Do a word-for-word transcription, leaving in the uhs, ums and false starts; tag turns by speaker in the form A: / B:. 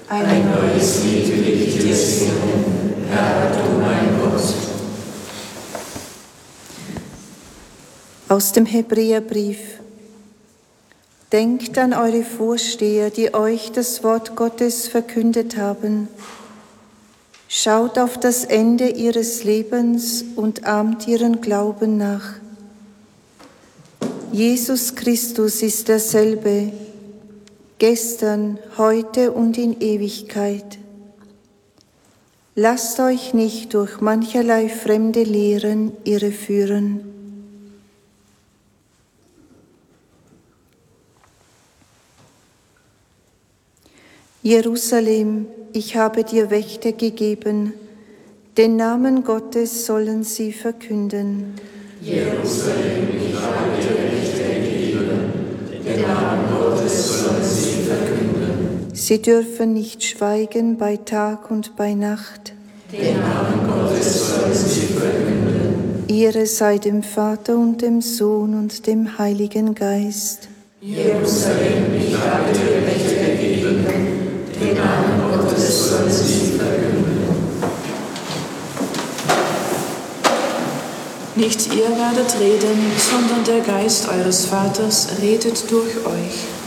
A: Ein neues Lied will ich dir singen, Herr, du mein Gott.
B: Aus dem Hebräerbrief. Denkt an eure Vorsteher, die euch das Wort Gottes verkündet haben. Schaut auf das Ende ihres Lebens und ahmt ihren Glauben nach. Jesus Christus ist derselbe, gestern, heute und in Ewigkeit. Lasst euch nicht durch mancherlei fremde Lehren irreführen. Jerusalem, ich habe dir Wächter gegeben, den Namen Gottes sollen sie verkünden.
A: Jerusalem, ich habe dir Wächter gegeben, den Namen Gottes sollen sie verkünden.
B: Sie dürfen nicht schweigen bei Tag und bei Nacht.
A: Den Namen Gottes sollen sie verkünden.
B: Ehre sei dem Vater und dem Sohn und dem Heiligen Geist.
A: Jerusalem, ich habe dir Wächter gegeben, den Namen Gottes sollen sie verkünden.
C: Nicht ihr werdet reden, sondern der Geist eures Vaters redet durch euch.